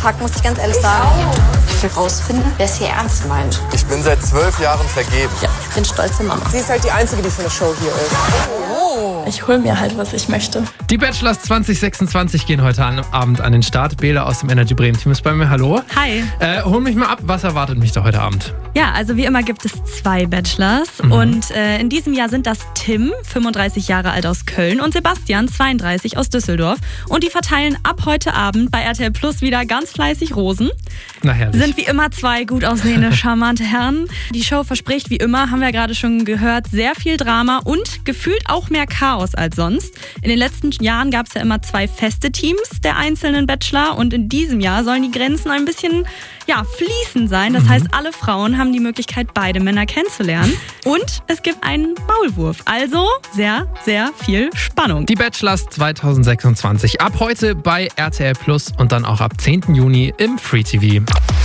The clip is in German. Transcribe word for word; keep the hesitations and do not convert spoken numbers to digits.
abgefuckt, muss ich ganz ehrlich sagen. Ich will rausfinden, wer es hier ernst meint. Ich bin seit zwölf Jahren vergeben. Ja, ich bin stolze Mama. Sie ist halt die Einzige, die für eine Show hier ist. Ich hole mir halt, was ich möchte. Die Bachelors zwanzig sechsundzwanzig gehen heute Abend an den Start. Bela aus dem Energy Bremen Team ist bei mir. Hallo. Hi. Äh, hol mich mal ab. Was erwartet mich da heute Abend? Ja, also wie immer gibt es zwei Bachelors. Mhm. Und äh, in diesem Jahr sind das Tim, fünfunddreißig Jahre alt aus Köln, und Sebastian, zweiunddreißig, aus Düsseldorf. Und die verteilen ab heute Abend bei R T L Plus wieder ganz fleißig Rosen. Na herrlich. Sind wie immer zwei gut aussehende, charmante Herren. Die Show verspricht wie immer, haben wir gerade schon gehört, sehr viel Drama und gefühlt auch mehr Chaos als sonst. In den letzten Jahren gab es ja immer zwei feste Teams der einzelnen Bachelor, und in diesem Jahr sollen die Grenzen ein bisschen ja, fließend sein. Das mhm. heißt, alle Frauen haben die Möglichkeit, beide Männer kennenzulernen. Und es gibt einen Maulwurf. Also sehr, sehr viel Spannung. Die Bachelors zwanzig sechsundzwanzig. Ab heute bei R T L Plus und dann auch ab zehnten Juni im Free T V.